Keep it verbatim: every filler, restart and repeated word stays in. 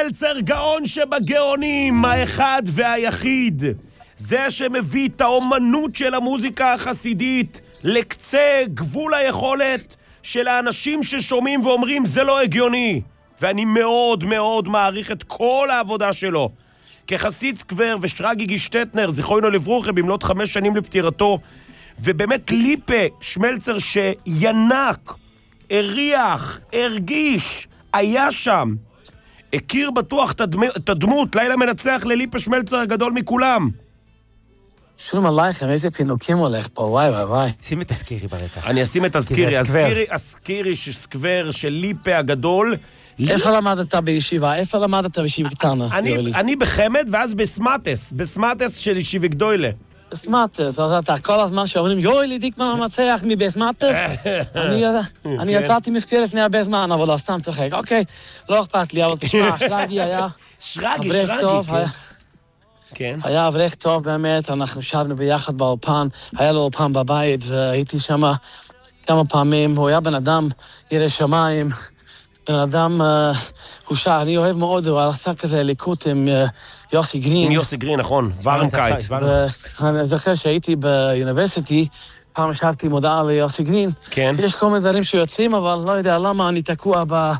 שמלצר גאון שבגאונים, האחד והיחיד. זה שמביא את האומנות של המוזיקה החסידית לקצה גבול היכולת של האנשים ששומעים ואומרים זה לא הגיוני. ואני מאוד מאוד מעריך את כל העבודה שלו. כחסיד סקבר ושרגי גישטטנר, זיכרונו לברוכה, במלאת חמש שנים לפטירתו, ובאמת ליפה שמלצר שינק, הריח, הרגיש, היה שם. הכיר בטוח את הדמות, לילה מנצח לליפה שמלצר הגדול מכולם. שלום עלייכם, איזה פינוקים הולך פה, וואי וואי וואי. שים את הסקירי ברקע. אני אשים את הסקירי, הסקירי, הסקירי שסקבר של ליפה הגדול. איפה למדת בישיבה? איפה למדת בישיבה קטנה? אני בחמד ואז בסמטס, בסמטס של ישיבה גדולה. בסמטס, אז אתה כל הזמן שאומרים, יואי לי דיקמן המצח מבסמטס. אני יצאתי מסקיר לפני הרבה זמן, אבל לא סתם צוחק. אוקיי, לא אכפת לי, אבל תשמע, שרגי היה... שרגי, שרגי, כן. היה אברך טוב באמת, אנחנו שבנו ביחד באולפן, היה לו אולפן בבית, והייתי שם כמה פעמים, הוא היה בן אדם ירא שמיים, בן אדם, הוא שר, אני אוהב מאוד, הוא עשה כזה ליקוט עם יוסי גרין. עם יוסי גרין, נכון, ורנקייט. ואני זוכר שהייתי באוניברסיטי, פעם השארתי מודעה ליוסי גרין. כן. יש כל מיני דברים שיוצאים, אבל לא יודע למה אני תקוע ב...